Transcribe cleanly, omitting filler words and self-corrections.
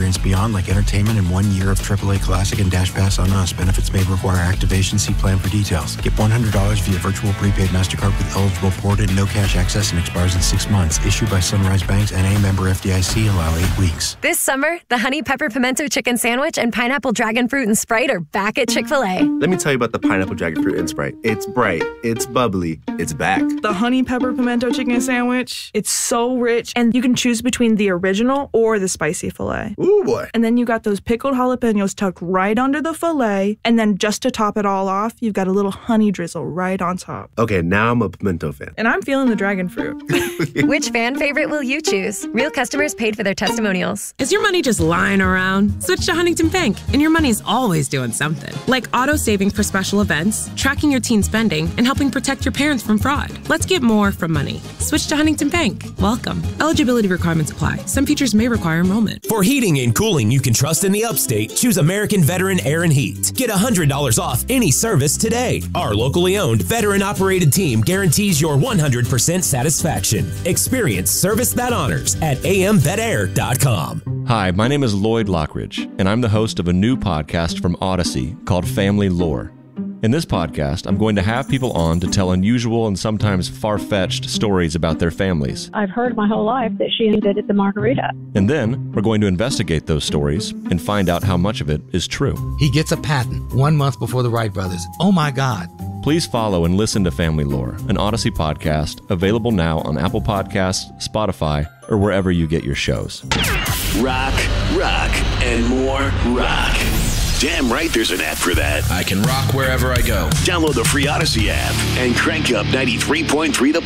experience beyond, like entertainment and 1 year of AAA Classic and Dash Pass on us. Benefits may require activation. See plan for details. Get $100 via virtual prepaid MasterCard with eligible port and no cash access and expires in 6 months. Issued by Sunrise Banks, N.A. member FDIC. Allow 8 weeks. This summer, the Honey Pepper Pimento Chicken Sandwich and Pineapple Dragon Fruit and Sprite are back at Chick-fil-A. Let me tell you about the Pineapple Dragon Fruit and Sprite. It's bright, it's bubbly, it's back. The Honey Pepper Pimento Chicken Sandwich, it's so rich, and you can choose between the original or the spicy filet. Ooh, boy. And then you got those pickled jalapenos tucked right under the filet, and then just to top it all off, you've got a little honey drizzle right on top. Okay, now I'm a pimento fan. And I'm feeling the dragon fruit. Which fan favorite will you choose? Real customers paid for their testimonials. Is your money just lying around? Switch to Huntington Bank, and your money's always doing something. Like auto savings for special events, tracking your teen spending, and helping protect your parents from fraud. Let's get more from money. Switch to Huntington Bank. Welcome. Eligibility requirements apply. Some features may require enrollment. For heating and cooling you can trust in the upstate, choose American Veteran Air and Heat. Get $100 off any service today. Our locally owned, veteran-operated team guarantees your 100% satisfaction. Experience service that honors at amvetair.com. Hi, my name is Lloyd Lockridge, and I'm the host of a new podcast from Odyssey called Family Lore. In this podcast, I'm going to have people on to tell unusual and sometimes far-fetched stories about their families. I've heard my whole life that she invented the margarita. And then, we're going to investigate those stories and find out how much of it is true. He gets a patent 1 month before the Wright brothers. Oh my God. Please follow and listen to Family Lore, an Odyssey podcast, available now on Apple Podcasts, Spotify, or wherever you get your shows. Rock, and more rock. Damn right there's an app for that. I can rock wherever I go. Download the free Odyssey app and crank up 93.3 The